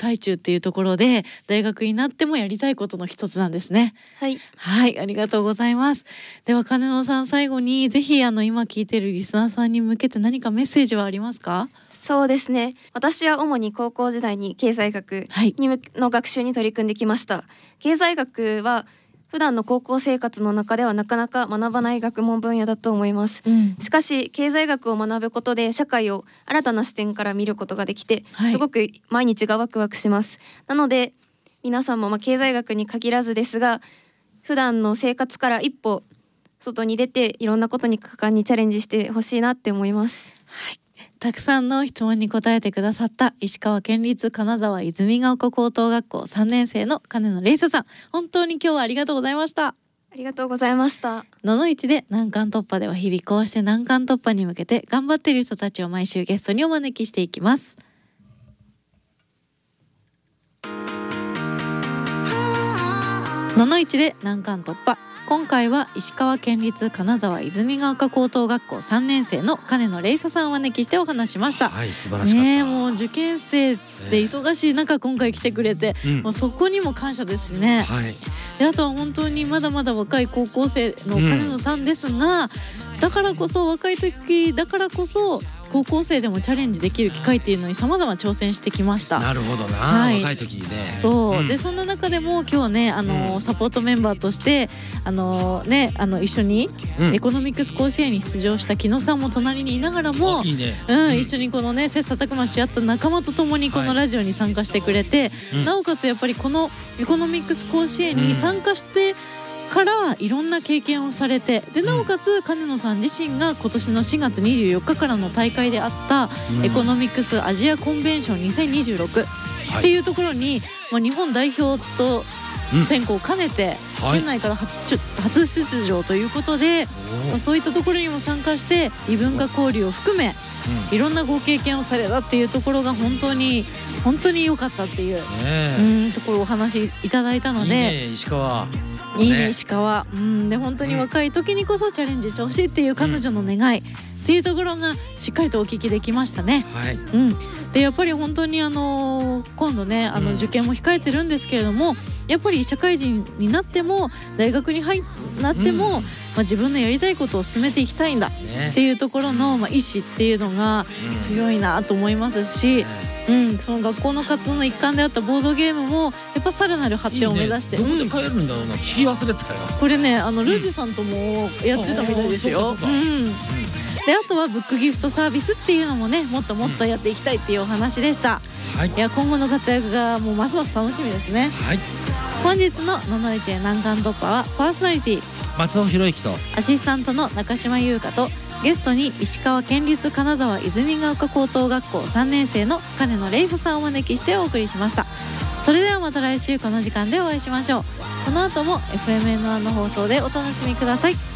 最中っていうところで、大学になってもやりたいことの一つなんですね。 はい、 はい、ありがとうございます。では金野さん、最後にぜひ今聞いているリスナーさんに向けて何かメッセージはありますか？ そうですね。私は主に高校時代に経済学の学習に取り組んできました。経済学は普段の高校生活の中ではなかなか学ばない学問分野だと思います。しかし経済学を学ぶことで社会を新たな視点から見ることができて、すごく毎日がワクワクします。なので皆さんも経済学に限らずですが、普段の生活から一歩外に出ていろんなことに果敢にチャレンジしてほしいなって思います。 はい、たくさんの質問に答えてくださった石川県立金沢泉ヶ丘高等学校3年生の金野玲沙さん、本当に今日はありがとうございました。 ありがとうございました。 ののいちで難関突破では日々こうして難関突破に向けて頑張っている人たちを毎週ゲストにお招きしていきます。ののいちで難関突破、今回は石川県立金沢泉ヶ丘高等学校3年生の金野玲沙さんをお招きしてお話しました。 はい、素晴らしかった。 もう受験生で忙しい中今回来てくれて、もうそこにも感謝ですね。はい、であとは本当にまだまだ若い高校生の金野さんですが、だからこそ若い時だからこそ高校生でもチャレンジできる機会っていうのに様々挑戦してきました。 なるほどな、はい、若い時にね。 そう、でそんな中でも今日ねサポートメンバーとして一緒にエコノミクス甲子園に出場した木野さんも隣にいながらも、一緒にこのね切磋琢磨し合った仲間と共にこのラジオに参加してくれて、なおかつやっぱりこのエコノミクス甲子園に参加してからいろんな経験をされて、でなおかつ金野さん自身が今年の4月24日からの大会であったエコノミクスアジアコンベンション2026っていうところに、日本代表と選考を兼ねて県内から初出場ということで、そういったところにも参加して異文化交流を含めいろんなご経験をされたっていうところが本当に良かったっていうところをお話しいただいたので、 石川いいね石川、で本当に若い時にこそチャレンジしてほしいっていう彼女の願いっていうところがしっかりとお聞きできましたね。でやっぱり本当に今度ね受験も控えてるんですけれども、やっぱり社会人になっても大学になっても、自分のやりたいことを進めていきたいんだっていうところの、意志っていうのが強いなと思いますし、その学校の活動の一環であったボードゲームもやっぱさらなる発展を目指して、 どこで買えるんだろうな、聞き忘れたよ。 これねルージさんともやってたみたいですよ。であとはブックギフトサービスっていうのもねもっともっとやっていきたいっていうお話でした。いや今後の活躍がもうますます楽しみですね。本日のののいちへ難関突破はパーソナリティ松尾博之とアシスタントの中島優香と、ゲストに石川県立金沢泉ヶ丘高等学校3年生の金野玲沙さんをお招きしてお送りしました。それではまた来週この時間でお会いしましょう。この後も FMN1 の放送でお楽しみください。